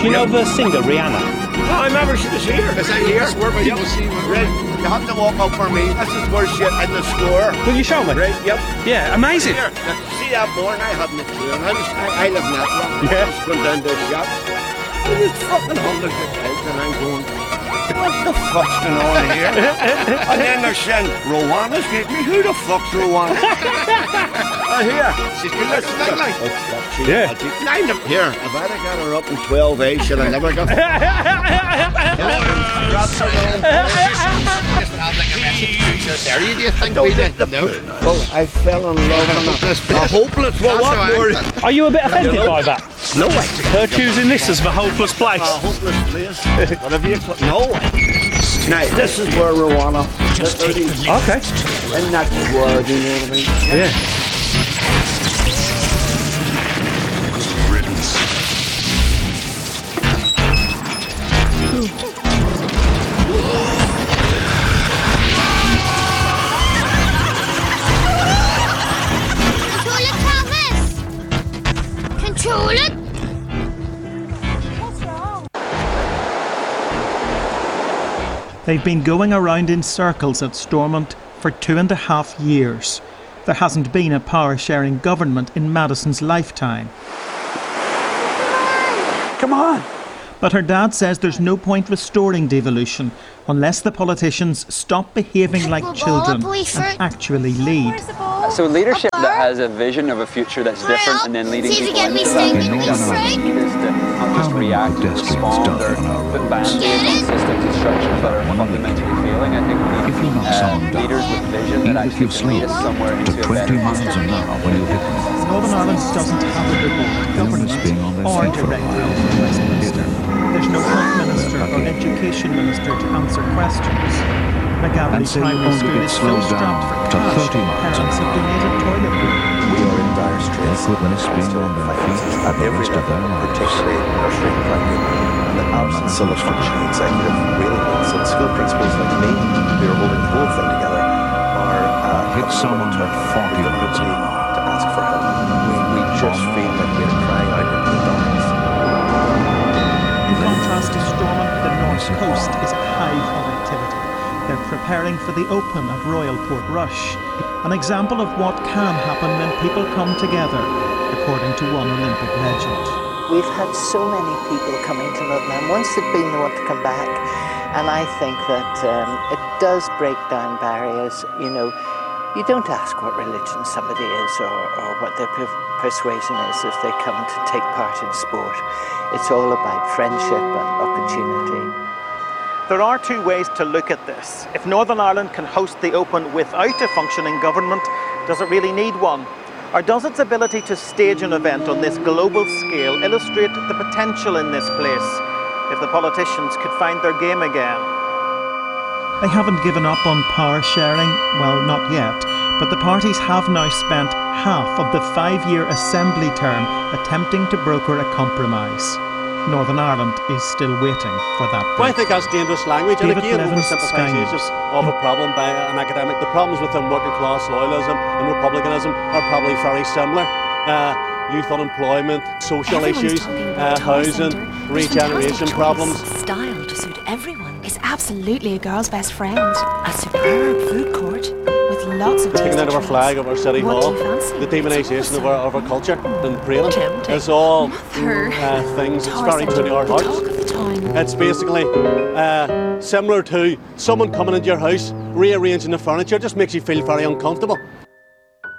Do you know the singer Rihanna? I remember she was here. Is that here? Right. You have to walk up for me. This is where shit in the score. Will you show me? Right, yep. Yeah, amazing. Here. See that morning I hadn't a clue. And I live in that one. Yeah. I was going down to the shop. There was fucking hundreds of kids and I'm going, what the fuck's going on here? And then they're saying, Rowanna's getting me. Who the fuck's Rowanna? Here. She's good looking like. Oh, fuck, she's magic. Line up here. If I'd have got her up in 12A, she'd have never got Do you think we did? No. Oh, I fell in love with a hopeless one. Are you a bit offended by that? No way. Her choosing this as the hopeless place? A hopeless place. What have you put? No way. Now, this is where Rowanna. Just take the lead. Okay. And that's where, do you know what I mean? Yeah. Control it! They've been going around in circles at Stormont for 2.5 years. There hasn't been a power-sharing government in Madison's lifetime. Come on! But her dad says there's no point restoring devolution unless the politicians stop behaving like children and actually lead. So leadership that has a vision of a future that's different and then leading people into that vision is to not just react and respond or put band-aids on systems and structures that are fundamentally failing. I think we need leaders with vision that actually can lead us somewhere into a better future. Northern Ireland doesn't have a remote government or direct role from Westminster. There's no health minister or education minister to answer questions. McGavity Primary School is so strapped for cash, parents have donated toilet paper. We are in dire straits. At every level, particularly nursery and primary, and the absence of a functioning executive really means that school principals like me, who are holding the whole thing together, are hit someone at 40 miles an hour to ask for help. We just feel like we're crying out into the darkness. In contrast to Stormont, the North Coast is hive of activity. They're preparing for the Open at Royal Portrush, an example of what can happen when people come together, according to one Olympic legend. We've had so many people coming to Nottingham. Once they've been, they want to come back. And I think that it does break down barriers. You know, you don't ask what religion somebody is or what their persuasion is if they come to take part in sport. It's all about friendship and opportunity. There are two ways to look at this. If Northern Ireland can host the Open without a functioning government, does it really need one? Or does its ability to stage an event on this global scale illustrate the potential in this place if the politicians could find their game again? They haven't given up on power sharing, well, not yet, but the parties have now spent half of the 5-year Assembly term attempting to broker a compromise. Northern Ireland is still waiting for that break. Well, I think that's dangerous language, and David again, Blevins, oversimplifications of a problem by an academic. The problems within working class loyalism and republicanism are probably very similar. Youth unemployment, social issues, housing, regeneration problems. Style to suit everyone is absolutely a girl's best friend. A superb food court with lots of taking out of our flag of our city hall, the demonisation of our culture and praying. It's all things that's very to our hearts. It's basically similar to someone coming into your house, rearranging the furniture, just makes you feel very uncomfortable.